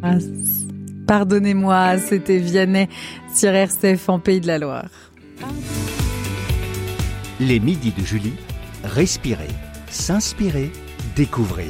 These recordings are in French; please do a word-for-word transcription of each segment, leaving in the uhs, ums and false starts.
Ah, pardonnez-moi, c'était Vianney sur R C F en Pays de la Loire. Les midis de Julie, respirer, s'inspirer, découvrir.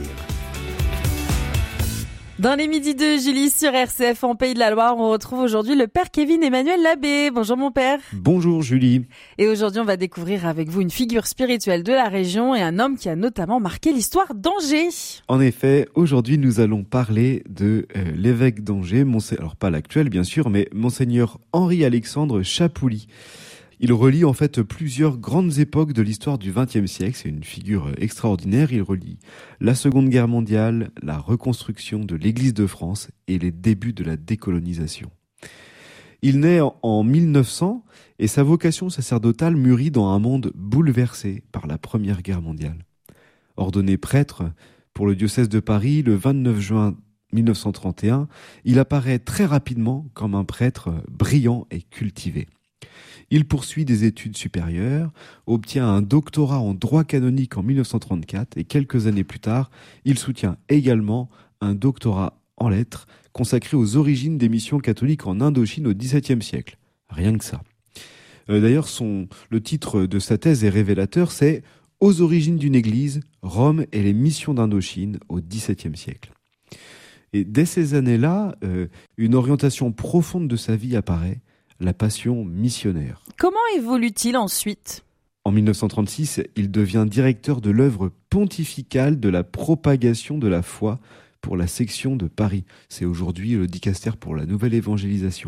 Dans les midis de Julie sur R C F en Pays de la Loire, on retrouve aujourd'hui le père Kevin Emmanuel Labbé. Bonjour mon père. Bonjour Julie. Et aujourd'hui, on va découvrir avec vous une figure spirituelle de la région et un homme qui a notamment marqué l'histoire d'Angers. En effet, aujourd'hui, nous allons parler de euh, l'évêque d'Angers, Monse... alors pas l'actuel bien sûr, mais Monseigneur Henri-Alexandre Chapouly. Il relie en fait plusieurs grandes époques de l'histoire du vingtième siècle. C'est une figure extraordinaire. Il relie la Seconde Guerre mondiale, la reconstruction de l'Église de France et les débuts de la décolonisation. Il naît en mille neuf cents et sa vocation sacerdotale mûrit dans un monde bouleversé par la Première Guerre mondiale. Ordonné prêtre pour le diocèse de Paris le vingt-neuf juin mille neuf cent trente et un, il apparaît très rapidement comme un prêtre brillant et cultivé. Il poursuit des études supérieures, obtient un doctorat en droit canonique en mille neuf cent trente-quatre et quelques années plus tard, il soutient également un doctorat en lettres consacré aux origines des missions catholiques en Indochine au dix-septième siècle. Rien que ça. Euh, d'ailleurs, son, le titre de sa thèse est révélateur, c'est « Aux origines d'une Église, Rome et les missions d'Indochine au dix-septième siècle ». Et dès ces années-là, euh, une orientation profonde de sa vie apparaît, la passion missionnaire. Comment évolue-t-il ensuite ? En mille neuf cent trente-six, il devient directeur de l'œuvre pontificale de la propagation de la foi pour la section de Paris. C'est aujourd'hui le dicastère pour la nouvelle évangélisation.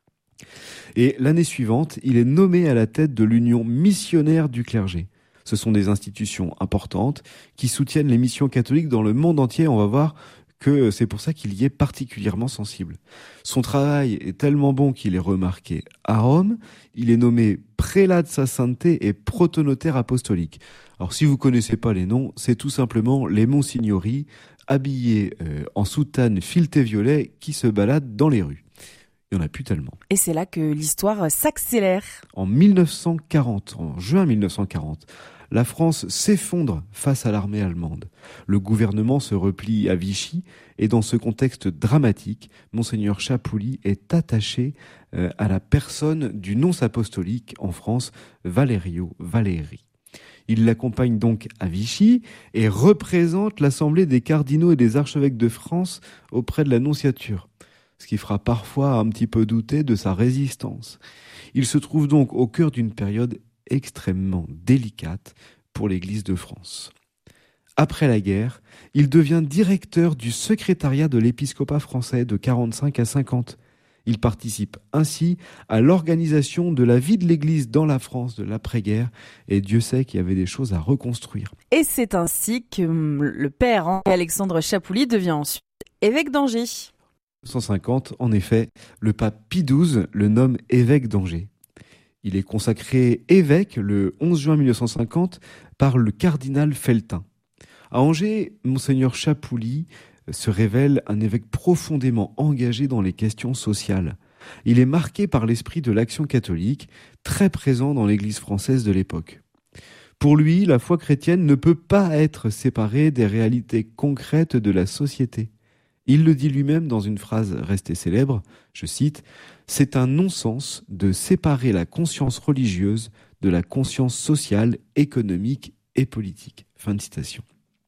Et l'année suivante, il est nommé à la tête de l'Union missionnaire du clergé. Ce sont des institutions importantes qui soutiennent les missions catholiques dans le monde entier. On va voir que c'est pour ça qu'il y est particulièrement sensible. Son travail est tellement bon qu'il est remarqué à Rome. Il est nommé prélat de sa sainteté et protonotaire apostolique. Alors si vous connaissez pas les noms, c'est tout simplement les monsignori habillés euh, en soutane fileté violet qui se baladent dans les rues. Il n'y en a plus tellement. Et c'est là que l'histoire s'accélère. En mille neuf cent quarante, en juin mille neuf cent quarante, la France s'effondre face à l'armée allemande. Le gouvernement se replie à Vichy et dans ce contexte dramatique, Monseigneur Chapouly est attaché euh, à la personne du nonce apostolique en France, Valerio Valeri. Il l'accompagne donc à Vichy et représente l'Assemblée des cardinaux et des archevêques de France auprès de la nonciature, ce qui fera parfois un petit peu douter de sa résistance. Il se trouve donc au cœur d'une période extrêmement délicate pour l'Église de France. Après la guerre, il devient directeur du secrétariat de l'épiscopat français de quarante-cinq à cinquante. Il participe ainsi à l'organisation de la vie de l'Église dans la France de l'après-guerre et Dieu sait qu'il y avait des choses à reconstruire. Et c'est ainsi que le père Henri-Alexandre Chapouly devient ensuite évêque d'Angers. En mille neuf cent cinquante, en effet, le pape Pie douze le nomme évêque d'Angers. Il est consacré évêque le onze juin mille neuf cent cinquante par le cardinal Felletin. À Angers, Monseigneur Chapouly se révèle un évêque profondément engagé dans les questions sociales. Il est marqué par l'esprit de l'action catholique, très présent dans l'Église française de l'époque. Pour lui, la foi chrétienne ne peut pas être séparée des réalités concrètes de la société. Il le dit lui-même dans une phrase restée célèbre, je cite, « C'est un non-sens de séparer la conscience religieuse de la conscience sociale, économique et politique. » Fin de citation.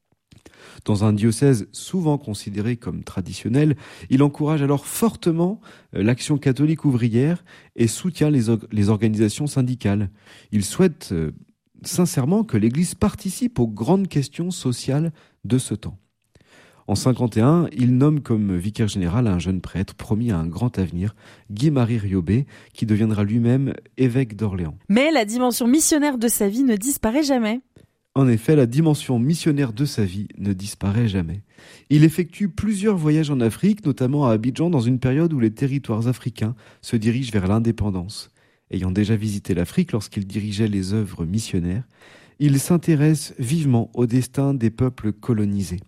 Dans un diocèse souvent considéré comme traditionnel, il encourage alors fortement l'action catholique ouvrière et soutient les, or- les organisations syndicales. Il souhaite euh, sincèrement que l'Église participe aux grandes questions sociales de ce temps. En cinquante et un, il nomme comme vicaire général un jeune prêtre promis à un grand avenir, Guy-Marie Riobé, qui deviendra lui-même évêque d'Orléans. Mais la dimension missionnaire de sa vie ne disparaît jamais. En effet, la dimension missionnaire de sa vie ne disparaît jamais. Il effectue plusieurs voyages en Afrique, notamment à Abidjan, dans une période où les territoires africains se dirigent vers l'indépendance. Ayant déjà visité l'Afrique lorsqu'il dirigeait les œuvres missionnaires, il s'intéresse vivement au destin des peuples colonisés.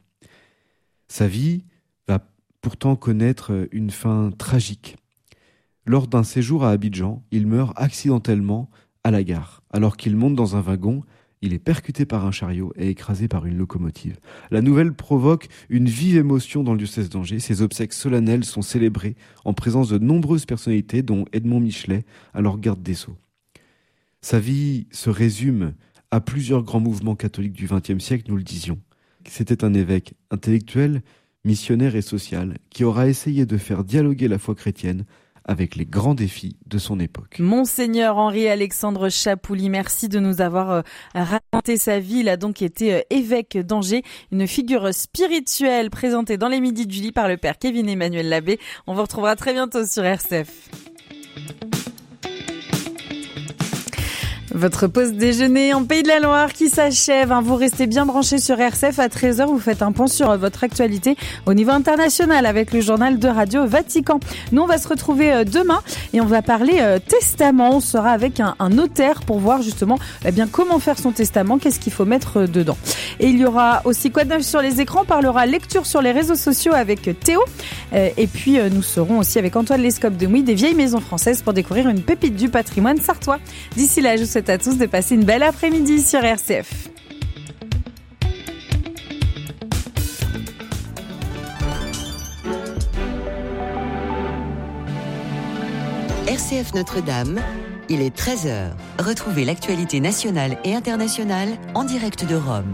Sa vie va pourtant connaître une fin tragique. Lors d'un séjour à Abidjan, il meurt accidentellement à la gare, alors qu'il monte dans un wagon il est percuté par un chariot et écrasé par une locomotive. La nouvelle provoque une vive émotion dans le diocèse d'Angers. Ses obsèques solennelles sont célébrées en présence de nombreuses personnalités, dont Edmond Michelet, alors garde des Sceaux. Sa vie se résume à plusieurs grands mouvements catholiques du vingtième siècle, nous le disions. C'était un évêque intellectuel, missionnaire et social, qui aura essayé de faire dialoguer la foi chrétienne avec les grands défis de son époque. Monseigneur Henri-Alexandre Chapouly, merci de nous avoir euh, raconté sa vie. Il a donc été euh, évêque d'Angers, une figure spirituelle présentée dans les Midis de Julie par le père Kevin Emmanuel Labbé. On vous retrouvera très bientôt sur R C F. Votre pause déjeuner en Pays de la Loire qui s'achève. Vous restez bien branchés sur R C F à treize heures. Vous faites un point sur votre actualité au niveau international avec le journal de Radio Vatican. Nous, on va se retrouver demain et on va parler testament. On sera avec un, un notaire pour voir justement eh bien, comment faire son testament, qu'est-ce qu'il faut mettre dedans. Et il y aura aussi quoi de neuf sur les écrans. On parlera lecture sur les réseaux sociaux avec Théo. Et puis, nous serons aussi avec Antoine Lescope de Mouille des Vieilles Maisons Françaises pour découvrir une pépite du patrimoine sartois. D'ici là, je vous souhaite à tous de passer une belle après-midi sur R C F. R C F Notre-Dame, il est treize heures. Retrouvez l'actualité nationale et internationale en direct de Rome.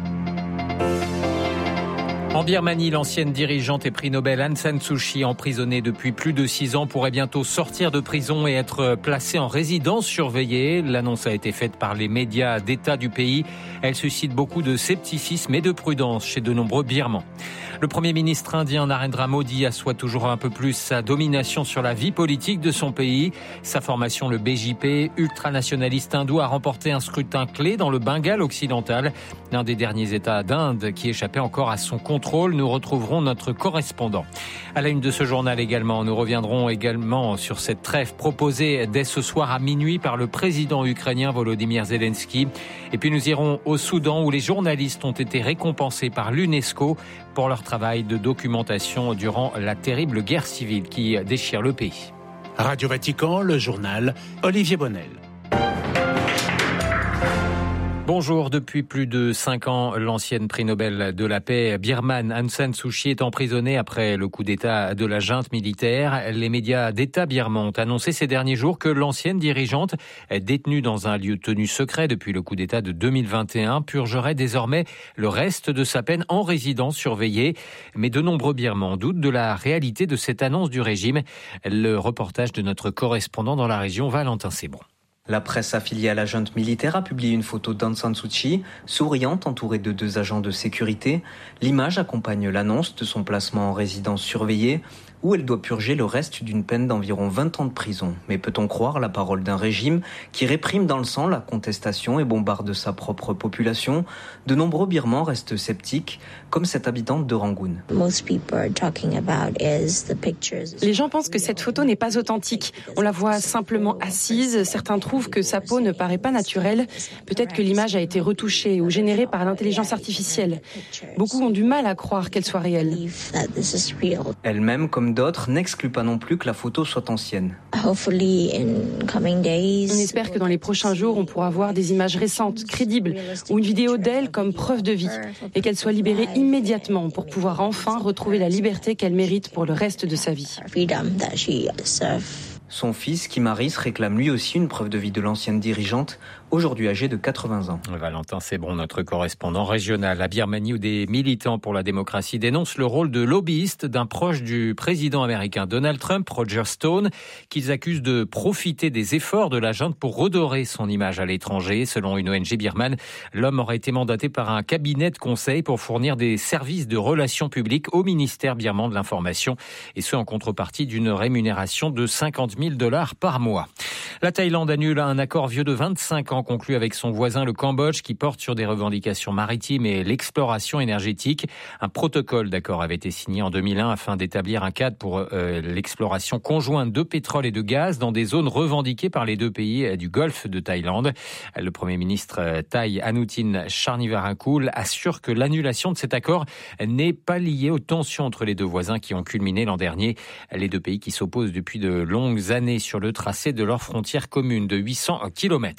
En Birmanie, l'ancienne dirigeante et prix Nobel Aung San Suu Kyi, emprisonnée depuis plus de six ans, pourrait bientôt sortir de prison et être placée en résidence surveillée. L'annonce a été faite par les médias d'État du pays. Elle suscite beaucoup de scepticisme et de prudence chez de nombreux Birmans. Le Premier ministre indien Narendra Modi assoit toujours un peu plus sa domination sur la vie politique de son pays. Sa formation, le B J P, ultranationaliste hindou, a remporté un scrutin clé dans le Bengale occidental, l'un des derniers États d'Inde qui échappait encore à son contrôle. Nous retrouverons notre correspondant. À la une de ce journal également, nous reviendrons également sur cette trêve proposée dès ce soir à minuit par le président ukrainien Volodymyr Zelensky. Et puis nous irons au Soudan où les journalistes ont été récompensés par l'UNESCO pour leur travail de documentation durant la terrible guerre civile qui déchire le pays. Radio Vatican, le journal, Olivier Bonnel. Bonjour, depuis plus de cinq ans, l'ancienne prix Nobel de la paix birmane Aung San Suu Kyi est emprisonnée après le coup d'État de la junte militaire. Les médias d'État birmans ont annoncé ces derniers jours que l'ancienne dirigeante, détenue dans un lieu tenu secret depuis le coup d'État de deux mille vingt et un, purgerait désormais le reste de sa peine en résidence surveillée. Mais de nombreux Birmans doutent de la réalité de cette annonce du régime. Le reportage de notre correspondant dans la région, Valentin Sebon. La presse affiliée à la junte militaire a publié une photo d'Aung San Suu Kyi, souriante, entourée de deux agents de sécurité. L'image accompagne l'annonce de son placement en résidence surveillée, où elle doit purger le reste d'une peine d'environ vingt ans de prison. Mais peut-on croire la parole d'un régime qui réprime dans le sang la contestation et bombarde sa propre population ? De nombreux Birmans restent sceptiques, comme cette habitante de Rangoon. Les gens pensent que cette photo n'est pas authentique. On la voit simplement assise. Certains trouvent que sa peau ne paraît pas naturelle. Peut-être que l'image a été retouchée ou générée par l'intelligence artificielle. Beaucoup ont du mal à croire qu'elle soit réelle. Elle-même, comme d'autres, n'exclut pas non plus que la photo soit ancienne. On espère que dans les prochains jours, on pourra voir des images récentes, crédibles, ou une vidéo d'elle comme preuve de vie, et qu'elle soit libérée immédiatement pour pouvoir enfin retrouver la liberté qu'elle mérite pour le reste de sa vie. Son fils, Kim Harris, réclame lui aussi une preuve de vie de l'ancienne dirigeante, aujourd'hui âgée de quatre-vingts ans. Valentin Sebon, notre correspondant régional à Birmanie, où des militants pour la démocratie dénoncent le rôle de lobbyiste d'un proche du président américain Donald Trump, Roger Stone, qu'ils accusent de profiter des efforts de la junte pour redorer son image à l'étranger. Selon une O N G birmane, l'homme aurait été mandaté par un cabinet de conseil pour fournir des services de relations publiques au ministère birman de l'information, et ce en contrepartie d'une rémunération de cinquante mille dollars par mois. La Thaïlande annule un accord vieux de vingt-cinq ans conclu avec son voisin le Cambodge qui porte sur des revendications maritimes et l'exploration énergétique. Un protocole d'accord avait été signé en deux mille un afin d'établir un cadre pour euh, l'exploration conjointe de pétrole et de gaz dans des zones revendiquées par les deux pays du Golfe de Thaïlande. Le Premier ministre thaï Anutin Charnvirakul assure que l'annulation de cet accord n'est pas liée aux tensions entre les deux voisins qui ont culminé l'an dernier. Les deux pays qui s'opposent depuis de longues années sur le tracé de leur frontière commune de huit cents kilomètres.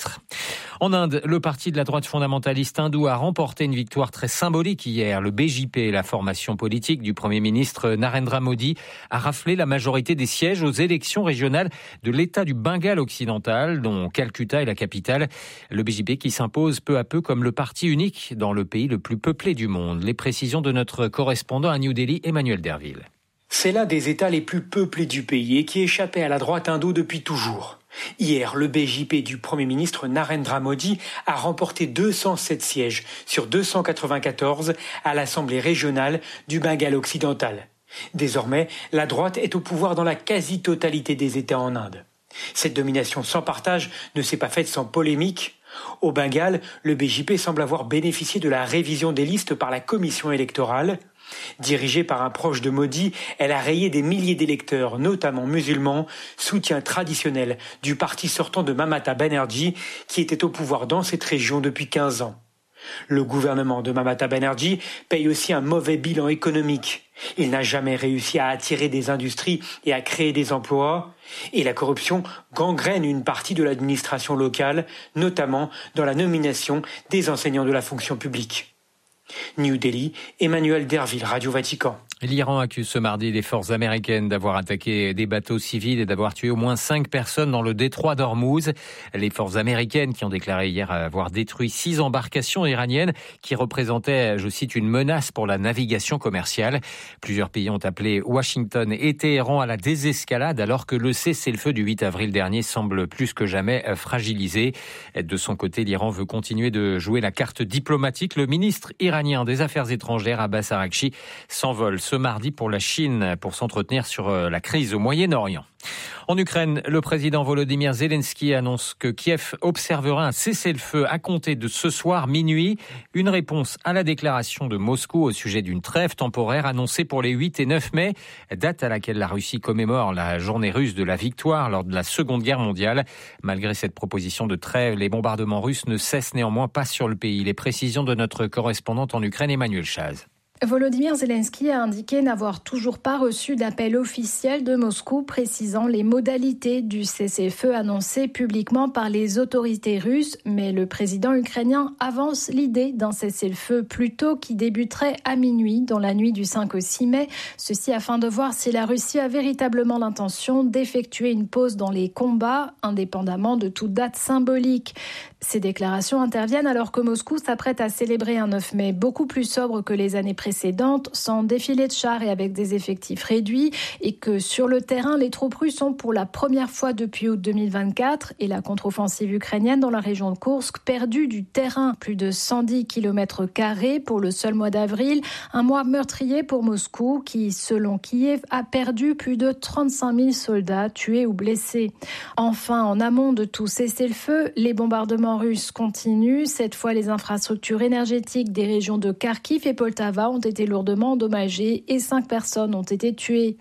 En Inde, le parti de la droite fondamentaliste hindoue a remporté une victoire très symbolique hier. Le B J P, la formation politique du Premier ministre Narendra Modi, a raflé la majorité des sièges aux élections régionales de l'État du Bengale occidental, dont Calcutta est la capitale. Le B J P qui s'impose peu à peu comme le parti unique dans le pays le plus peuplé du monde. Les précisions de notre correspondant à New Delhi, Emmanuel Derville. C'est l'un des États les plus peuplés du pays et qui échappait à la droite hindoue depuis toujours. Hier, le B J P du Premier ministre Narendra Modi a remporté deux cent sept sièges sur deux cent quatre-vingt-quatorze à l'Assemblée régionale du Bengale occidental. Désormais, la droite est au pouvoir dans la quasi-totalité des États en Inde. Cette domination sans partage ne s'est pas faite sans polémique. Au Bengale, le B J P semble avoir bénéficié de la révision des listes par la commission électorale. Dirigée par un proche de Modi, elle a rayé des milliers d'électeurs, notamment musulmans, soutien traditionnel du parti sortant de Mamata Banerjee, qui était au pouvoir dans cette région depuis quinze ans. Le gouvernement de Mamata Banerjee paye aussi un mauvais bilan économique. Il n'a jamais réussi à attirer des industries et à créer des emplois. Et la corruption gangrène une partie de l'administration locale, notamment dans la nomination des enseignants de la fonction publique. New Delhi, Emmanuel Derville, Radio Vatican. L'Iran accuse ce mardi les forces américaines d'avoir attaqué des bateaux civils et d'avoir tué au moins cinq personnes dans le détroit d'Ormuz. Les forces américaines qui ont déclaré hier avoir détruit six embarcations iraniennes qui représentaient, je cite, une menace pour la navigation commerciale. Plusieurs pays ont appelé Washington et Téhéran à la désescalade alors que le cessez-le-feu du huit avril dernier semble plus que jamais fragilisé. De son côté, l'Iran veut continuer de jouer la carte diplomatique. Le ministre iranien des Affaires étrangères, Abbas Araghchi, s'envole ce mardi pour la Chine pour s'entretenir sur la crise au Moyen-Orient. En Ukraine, le président Volodymyr Zelensky annonce que Kiev observera un cessez-le-feu à compter de ce soir minuit, une réponse à la déclaration de Moscou au sujet d'une trêve temporaire annoncée pour les huit et neuf mai, date à laquelle la Russie commémore la journée russe de la victoire lors de la Seconde Guerre mondiale. Malgré cette proposition de trêve, les bombardements russes ne cessent néanmoins pas sur le pays. Les précisions de notre correspondante en Ukraine, Emmanuel Chaz. Volodymyr Zelensky a indiqué n'avoir toujours pas reçu d'appel officiel de Moscou précisant les modalités du cessez-le-feu annoncé publiquement par les autorités russes, mais le président ukrainien avance l'idée d'un cessez-le-feu plus tôt qui débuterait à minuit dans la nuit du cinq au six mai, ceci afin de voir si la Russie a véritablement l'intention d'effectuer une pause dans les combats, indépendamment de toute date symbolique. Ces déclarations interviennent alors que Moscou s'apprête à célébrer un neuf mai beaucoup plus sobre que les années précédentes, sans défilé de chars et avec des effectifs réduits, et que sur le terrain, les troupes russes ont pour la première fois depuis août deux mille vingt-quatre et la contre-offensive ukrainienne dans la région de Koursk perdu du terrain, plus de cent dix kilomètres carrés pour le seul mois d'avril, un mois meurtrier pour Moscou qui, selon Kiev, a perdu plus de trente-cinq mille soldats tués ou blessés. Enfin, en amont de tout cessez-le-feu, les bombardements russes continuent. Cette fois, les infrastructures énergétiques des régions de Kharkiv et Poltava ont été lourdement endommagées et cinq personnes ont été tuées.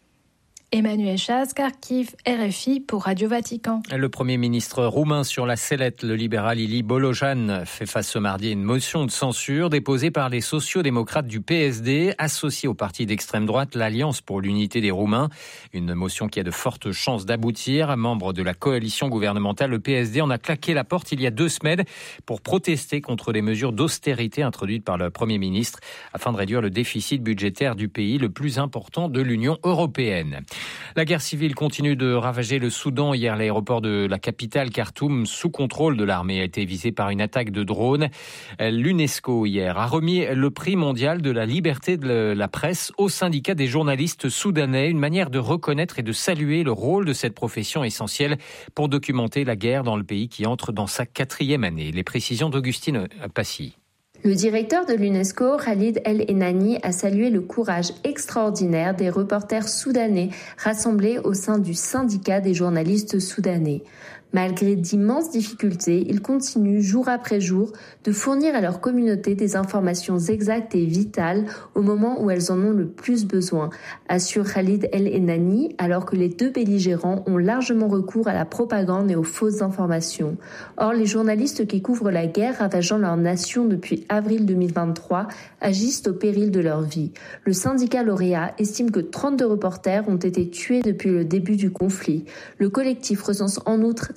Emmanuel Chaz, Kharkiv, R F I pour Radio Vatican. Le Premier ministre roumain sur la sellette, le libéral Ilie Bolojan, fait face ce mardi à une motion de censure déposée par les sociodémocrates du P S D, associés au parti d'extrême droite, l'Alliance pour l'unité des Roumains. Une motion qui a de fortes chances d'aboutir. Membre de la coalition gouvernementale, le P S D en a claqué la porte il y a deux semaines pour protester contre les mesures d'austérité introduites par le Premier ministre afin de réduire le déficit budgétaire du pays, le plus important de l'Union européenne. La guerre civile continue de ravager le Soudan. Hier, l'aéroport de la capitale Khartoum, sous contrôle de l'armée, a été visé par une attaque de drone. L'UNESCO, hier, a remis le prix mondial de la liberté de la presse au syndicat des journalistes soudanais, une manière de reconnaître et de saluer le rôle de cette profession essentielle pour documenter la guerre dans le pays qui entre dans sa quatrième année. Les précisions d'Augustine Passy. Le directeur de l'UNESCO, Khalid El-Enani, a salué le courage extraordinaire des reporters soudanais rassemblés au sein du syndicat des journalistes soudanais. Malgré d'immenses difficultés, ils continuent jour après jour de fournir à leur communauté des informations exactes et vitales au moment où elles en ont le plus besoin, assure Khalid El-Enani, alors que les deux belligérants ont largement recours à la propagande et aux fausses informations. Or, les journalistes qui couvrent la guerre ravageant leur nation depuis avril deux mille vingt-trois agissent au péril de leur vie. Le syndicat lauréat estime que trente-deux reporters ont été tués depuis le début du conflit. Le collectif recense en outre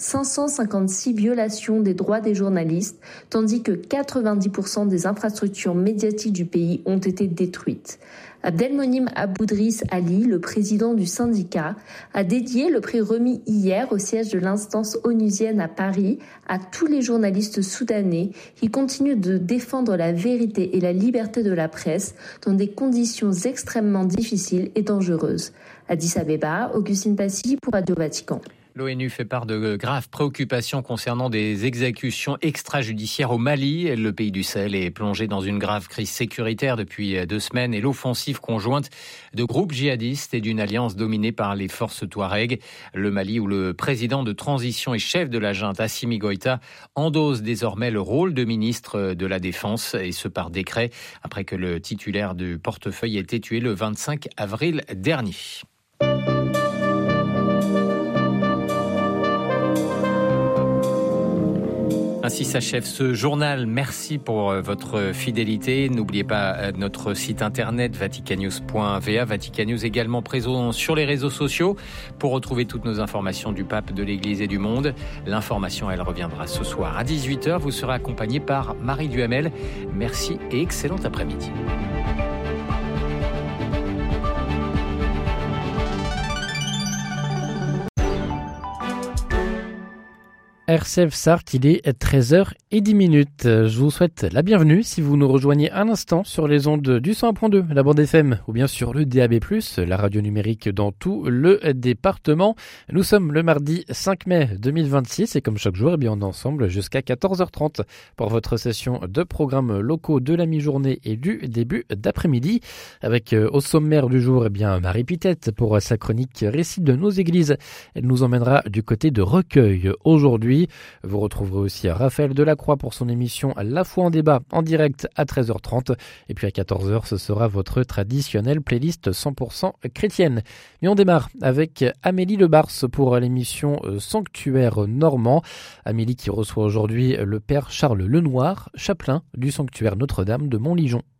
cinq cent cinquante-six violations des droits des journalistes, tandis que quatre-vingt-dix pour cent des infrastructures médiatiques du pays ont été détruites. Abdelmonim Aboudriss Ali, le président du syndicat, a dédié le prix remis hier au siège de l'instance onusienne à Paris à tous les journalistes soudanais qui continuent de défendre la vérité et la liberté de la presse dans des conditions extrêmement difficiles et dangereuses. Addis Abeba, Augustine Passy pour Radio Vatican. L'ONU fait part de graves préoccupations concernant des exécutions extrajudiciaires au Mali. Le pays du Sahel est plongé dans une grave crise sécuritaire depuis deux semaines et l'offensive conjointe de groupes djihadistes et d'une alliance dominée par les forces Touareg. Le Mali, où le président de transition et chef de la junte, Assimi Goïta, endosse désormais le rôle de ministre de la Défense, et ce par décret, après que le titulaire du portefeuille ait été tué le vingt-cinq avril dernier. Ainsi s'achève ce journal. Merci pour votre fidélité. N'oubliez pas notre site internet vaticannews point v a. Vatican News également présent sur les réseaux sociaux pour retrouver toutes nos informations du pape, de l'Église et du monde. L'information, elle reviendra ce soir à dix-huit heures. Vous serez accompagné par Marie Duhamel. Merci et excellent après-midi. R C F Sarthe, il est treize heures dix. Je vous souhaite la bienvenue si vous nous rejoignez à l'instant sur les ondes du cent un point deux, la bande F M, ou bien sur le D A B plus, la radio numérique dans tout le département. Nous sommes le mardi cinq mai deux mille vingt-six et comme chaque jour, eh bien, on est ensemble jusqu'à quatorze heures trente pour votre session de programmes locaux de la mi-journée et du début d'après-midi. Avec euh, au sommaire du jour, eh bien, Marie Pitette pour sa chronique Récit de nos églises. Elle nous emmènera du côté de Recueil aujourd'hui. Vous retrouverez aussi Raphaël Delacroix pour son émission La foi en débat en direct à treize heures trente. Et puis à quatorze heures, ce sera votre traditionnelle playlist cent pour cent chrétienne. Mais on démarre avec Amélie Lebars pour l'émission Sanctuaire normand. Amélie qui reçoit aujourd'hui le père Charles Lenoir, chapelain du sanctuaire Notre-Dame de Montligeon.